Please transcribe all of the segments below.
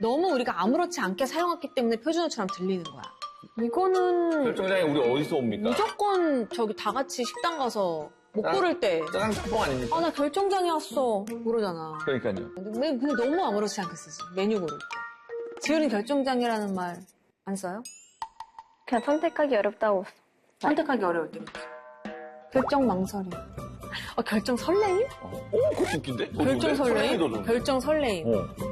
너무 우리가 아무렇지 않게 사용했기 때문에 표준어처럼 들리는 거야. 이거는 결정장애 우리 어디서 옵니까? 무조건 저기 다 같이 식당 가서 못 고를 때 짜장 짬뽕 아닙니까? 나 결정장애 왔어 그러잖아. 그러니까요. 근데 너무 아무렇지 않게 쓰지. 메뉴 고를 때. 지율은 결정장애라는 말 안 써요? 그냥 선택하기 어렵다고. 선택하기 어려울 때. 결정 망설임. 결정 설레임? 그거 웃긴데? 결정 설레임? 결정 설레임.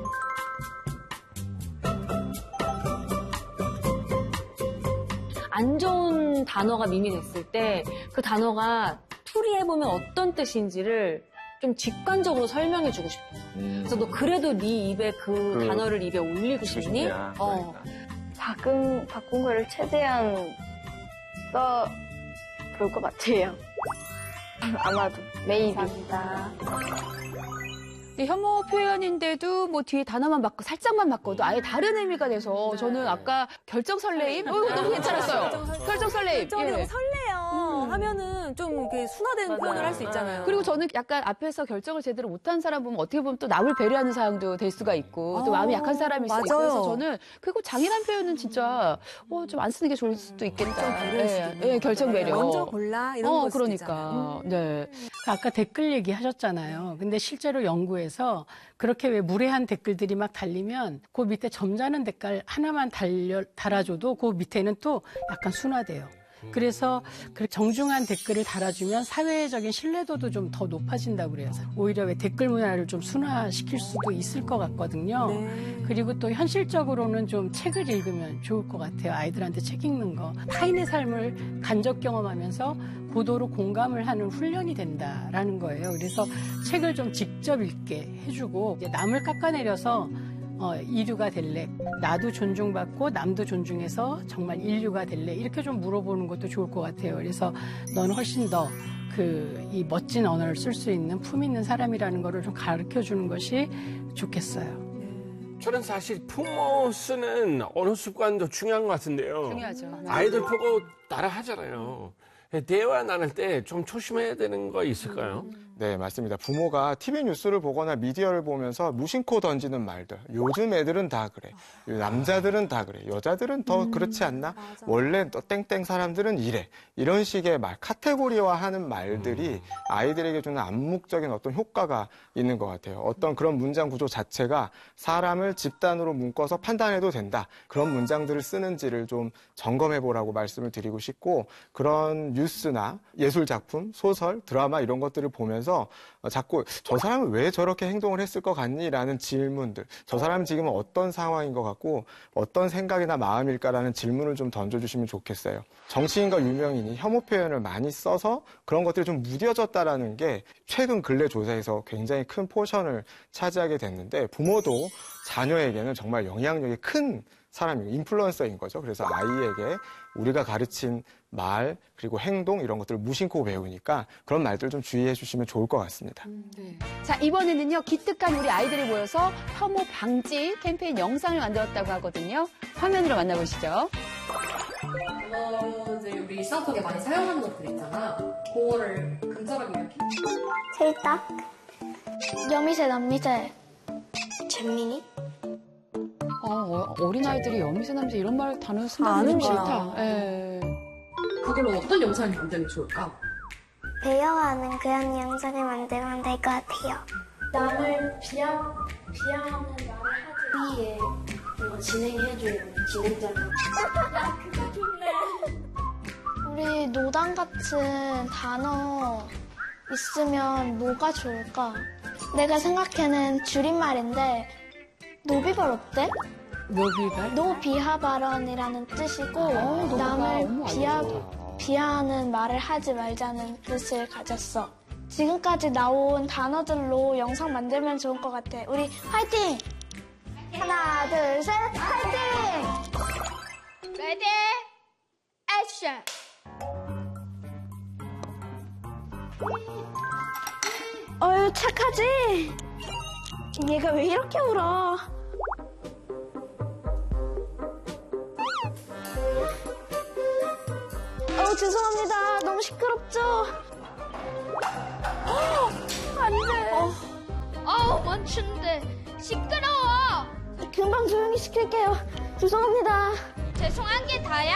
안 좋은 단어가 미미됐을 때 그 단어가 풀이해보면 어떤 뜻인지를 좀 직관적으로 설명해주고 싶어. 그래서 너 그래도 네 입에 그 단어를 입에 올리고 싶니? 그러니까. 바꾼 거를 최대한 볼 것 같아요. 아마도. 메이비. 감사합니다. 혐오 표현인데도 뭐 뒤에 단어만 바꿔 살짝만 바꿔도 아예 다른 의미가 돼서 저는 아까 결정 설레임 너무 괜찮았어요. 결정 설레임. 설레요 하면은 좀 이렇게 순화된 표현을 할 수 있잖아요. 그리고 저는 약간 앞에서 결정을 제대로 못한 사람 보면 어떻게 보면 또 남을 배려하는 상황도 될 수가 있고 또 마음이 약한 사람일 수도 있고 그래서 저는 그리고 장애란 표현은 진짜 좀 안 쓰는 게 좋을 수도 있겠다. 결정 배려. 먼저 골라 이런 거 그러니까. 네. 아까 댓글 얘기하셨잖아요. 근데 실제로 연구에서 그렇게 왜 무례한 댓글들이 막 달리면 그 밑에 점잖은 댓글 하나만 달아줘도 그 밑에는 또 약간 순화돼요. 그래서 정중한 댓글을 달아주면 사회적인 신뢰도도 좀 더 높아진다고 그래요. 오히려 왜 댓글 문화를 좀 순화시킬 수도 있을 것 같거든요. 그리고 또 현실적으로는 좀 책을 읽으면 좋을 것 같아요. 아이들한테 책 읽는 거. 타인의 삶을 간접 경험하면서 고도로 공감을 하는 훈련이 된다라는 거예요. 그래서 책을 좀 직접 읽게 해주고 남을 깎아내려서 이류가 될래? 나도 존중받고 남도 존중해서 정말 인류가 될래? 이렇게 좀 물어보는 것도 좋을 것 같아요. 그래서 넌 훨씬 더 이 멋진 언어를 쓸 수 있는 품 있는 사람이라는 거를 좀 가르쳐 주는 것이 좋겠어요. 저는 사실 부모 쓰는 언어 습관도 중요한 것 같은데요. 중요하죠. 아이들 보고 따라 하잖아요. 대화 나눌 때 좀 조심해야 되는 거 있을까요? 네, 맞습니다. 부모가 TV 뉴스를 보거나 미디어를 보면서 무심코 던지는 말들. 요즘 애들은 다 그래. 남자들은 다 그래. 여자들은 더 그렇지 않나? 맞아. 원래 또 땡땡 사람들은 이래. 이런 식의 말, 카테고리화하는 말들이 아이들에게 주는 암묵적인 어떤 효과가 있는 것 같아요. 어떤 그런 문장 구조 자체가 사람을 집단으로 묶어서 판단해도 된다. 그런 문장들을 쓰는지를 좀 점검해보라고 말씀을 드리고 싶고 그런 뉴스나 예술작품, 소설, 드라마 이런 것들을 보면서 자꾸 저 사람은 왜 저렇게 행동을 했을 것 같니? 라는 질문들. 저 사람은 지금 어떤 상황인 것 같고 어떤 생각이나 마음일까라는 질문을 좀 던져주시면 좋겠어요. 정치인과 유명인이 혐오 표현을 많이 써서 그런 것들이 좀 무뎌졌다라는 게 최근 근래 조사에서 굉장히 큰 포션을 차지하게 됐는데 부모도 자녀에게는 정말 영향력이 큰 사람이고 인플루언서인 거죠. 그래서 아이에게 우리가 가르친 말 그리고 행동 이런 것들을 무심코 배우니까 그런 말들 좀 주의해 주시면 좋을 것 같습니다. 네. 자, 이번에는요. 기특한 우리 아이들이 모여서 혐오 방지 캠페인 영상을 만들었다고 하거든요. 화면으로 만나보시죠. 이제 우리 일상속에 많이 사용하는 것들 있잖아. 그거를 근절하기 위한 틀딱, 여미새, 남미새, 잼민이. 어린아이들이 여미새, 남미새 이런 말 단어 쓴다는 게 싫다. 그걸로 어떤 영상을 만들면 좋을까? 배려하는 그런 영상을 만들면 될 것 같아요. 남을 비하하는 말을 하기 위해 진행해줄 진행자가. 그거 좋네. 우리 노당 같은 단어 있으면 뭐가 좋을까? 내가 생각해낸 줄임말인데 노비발 어때? 노비발? 노비하 발언이라는 뜻이고 남을 비하하는 말을 하지 말자는 뜻을 가졌어. 지금까지 나온 단어들로 영상 만들면 좋을 것 같아. 우리 화이팅! 하나, 둘, 셋, 화이팅! 레디, 액션! 어휴, 착하지? 얘가 왜 이렇게 울어? 죄송합니다. 너무 시끄럽죠? 안 돼. 멈춘데. 시끄러워. 금방 조용히 시킬게요. 죄송합니다. 죄송한 게 다야?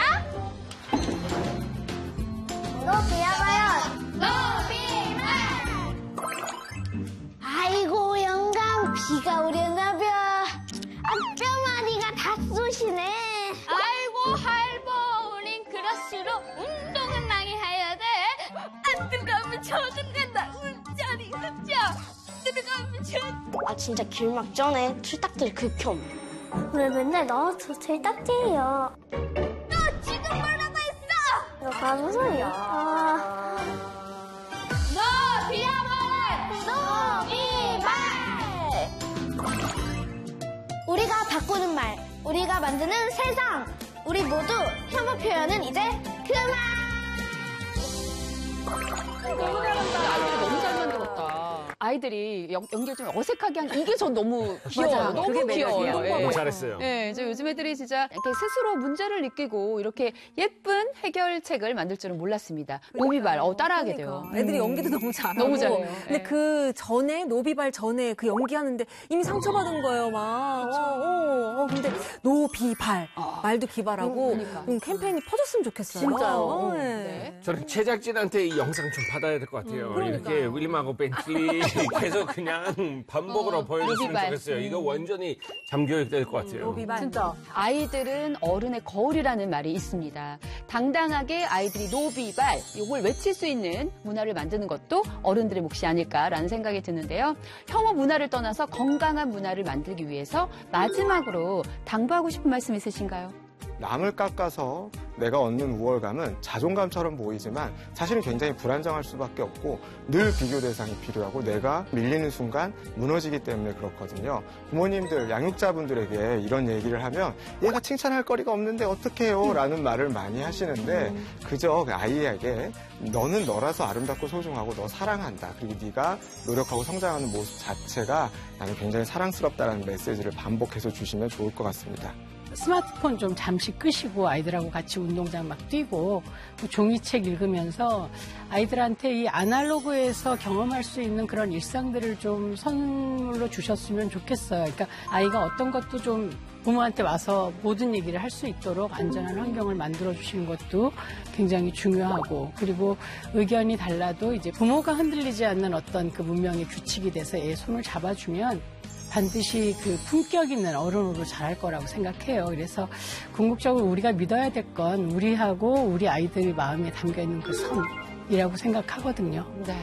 노비야봐요. 노비만. 아이고 영감 비가 오려나 벼. 뼈마디가 다 쑤시네. 아이고 할보 우린 그럴수록 운동은 많이 해야 돼. 안 들어가면 저승간다. 운짜리 흡자. 들어가면 아 진짜 길막 전에 출딱들 극혐. 왜 맨날 나와서 출딱해요? 너 지금 뭐라고 했어? 이거 가는 소리야. 너 비야말 노비말. 우리가 바꾸는 말, 우리가 만드는 세상. 우리 모두 혐오 표현은 이제 그만. 아이들이 너무 잘 만들었다. 아이들이 연기를 좀 어색하게 한 이게 전 너무 귀여워요. 맞아. 너무 그게 귀여워요. 매력이에요. 예. 잘했어요. 예, 이제 요즘 애들이 진짜 이렇게 스스로 문제를 느끼고 이렇게 예쁜 해결책을 만들 줄은 몰랐습니다. 노비발, 따라하게 돼요. 그러니까. 애들이 연기도 너무 잘하고. 너무 잘해요. 근데 예. 그 전에 노비발 전에 그 연기하는데 이미 상처받은 거예요, 막. 근데 노비발 말도 기발하고 그러니까. 캠페인이 퍼졌으면 좋겠어요. 진짜요. 네. 네. 저는 제작진한테 이 영상 좀 받아야 될 것 같아요. 이렇게 윌림하고 벤틀리 계속 그냥 반복으로 보여줬으면 노비발. 좋겠어요. 이거 완전히 잠교육될 것 같아요. 노비발. 진짜 아이들은 어른의 거울이라는 말이 있습니다. 당당하게 아이들이 노비발 이걸 외칠 수 있는 문화를 만드는 것도 어른들의 몫이 아닐까라는 생각이 드는데요. 혐오 문화를 떠나서 건강한 문화를 만들기 위해서 마지막으로 당부하고 싶은 말씀 있으신가요? 남을 깎아서 내가 얻는 우월감은 자존감처럼 보이지만 사실은 굉장히 불안정할 수밖에 없고 늘 비교 대상이 필요하고 내가 밀리는 순간 무너지기 때문에 그렇거든요. 부모님들, 양육자분들에게 이런 얘기를 하면 얘가 칭찬할 거리가 없는데 어떡해요? 라는 말을 많이 하시는데 그저 아이에게 너는 너라서 아름답고 소중하고 너 사랑한다. 그리고 네가 노력하고 성장하는 모습 자체가 나는 굉장히 사랑스럽다는 메시지를 반복해서 주시면 좋을 것 같습니다. 스마트폰 좀 잠시 끄시고 아이들하고 같이 운동장 막 뛰고 종이책 읽으면서 아이들한테 이 아날로그에서 경험할 수 있는 그런 일상들을 좀 선물로 주셨으면 좋겠어요. 그러니까 아이가 어떤 것도 좀 부모한테 와서 모든 얘기를 할 수 있도록 안전한 환경을 만들어 주시는 것도 굉장히 중요하고 그리고 의견이 달라도 이제 부모가 흔들리지 않는 어떤 그 문명의 규칙이 돼서 애의 손을 잡아주면 반드시 그 품격 있는 어른으로 자랄 거라고 생각해요. 그래서 궁극적으로 우리가 믿어야 될 건 우리하고 우리 아이들 마음에 담겨있는 그 선이라고 생각하거든요. 네.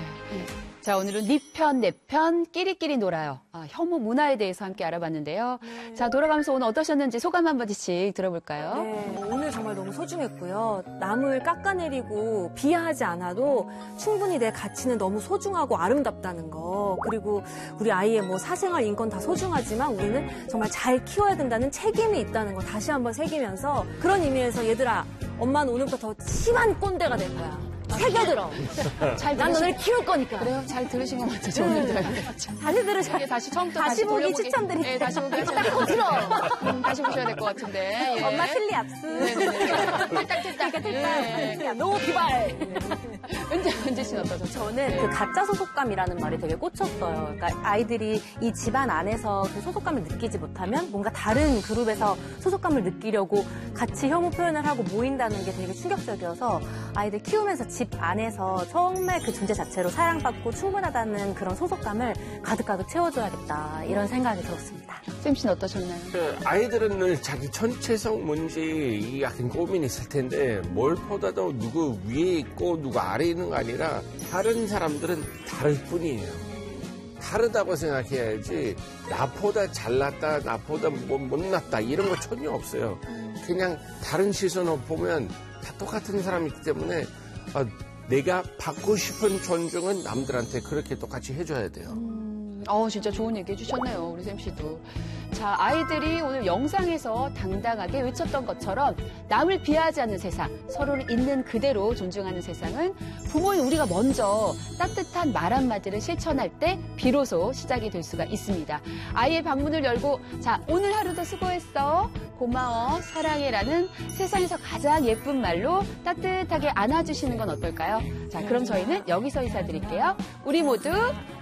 자, 오늘은 네 편, 내 편, 끼리끼리 놀아요. 혐오 문화에 대해서 함께 알아봤는데요. 자, 돌아가면서 오늘 어떠셨는지 소감 한마디씩 들어볼까요? 네, 오늘 정말 너무 소중했고요. 남을 깎아내리고 비하하지 않아도 충분히 내 가치는 너무 소중하고 아름답다는 거. 그리고 우리 아이의 뭐 사생활 인권 다 소중하지만 우리는 정말 잘 키워야 된다는 책임이 있다는 거 다시 한번 새기면서 그런 의미에서 얘들아, 엄마는 오늘부터 더 심한 꼰대가 될 거야. 새겨들어. 난 너를 키울 거니까. 그래요? 잘 들으신 것 같아요. 저 오늘 다시 들으셔야 다시 처음부터 다시 보기 돌려보기. 추천드릴게요. 네, 다시 보기 딱 들어. 다시 보셔야 될 것 같은데. 예. 엄마 틀리 압수. 틀딱. 노 비발. 은재 씨는 어떠셨어요? 저는 그 가짜 소속감이라는 말이 되게 꽂혔어요. 그러니까 아이들이 이 집안 안에서 그 소속감을 느끼지 못하면 뭔가 다른 그룹에서 소속감을 느끼려고 같이 혐오 표현을 하고 모인다는 게 되게 충격적이어서 아이들 키우면서 집 안에서 정말 그 존재 자체로 사랑받고 충분하다는 그런 소속감을 가득가득 채워줘야겠다 이런 생각이 들었습니다. 쌤 씨는 어떠셨나요? 아이들은 늘 자기 전체성 문제 이 약간 고민이 있을 텐데 무엇보다도 누구 위에 있고 누구 아래에 있는 거 아니라 다른 사람들은 다를 뿐이에요. 다르다고 생각해야지 나보다 잘났다 나보다 못났다 이런 거 전혀 없어요. 그냥 다른 시선으로 보면 다 똑같은 사람이기 때문에 내가 받고 싶은 존중은 남들한테 그렇게 똑같이 해줘야 돼요. 진짜 좋은 얘기 해주셨네요. 우리 쌤 씨도. 자, 아이들이 오늘 영상에서 당당하게 외쳤던 것처럼 남을 비하하지 않는 세상, 서로를 있는 그대로 존중하는 세상은 부모인 우리가 먼저 따뜻한 말 한마디를 실천할 때 비로소 시작이 될 수가 있습니다. 아이의 방문을 열고 자, 오늘 하루도 수고했어. 고마워. 사랑해라는 세상에서 가장 예쁜 말로 따뜻하게 안아주시는 건 어떨까요? 자, 그럼 저희는 여기서 인사드릴게요. 우리 모두